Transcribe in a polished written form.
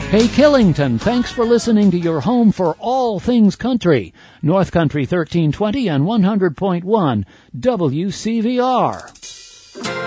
Hey, Killington, thanks for listening to your home for all things country. North Country 1320 and 100.1 WCVR.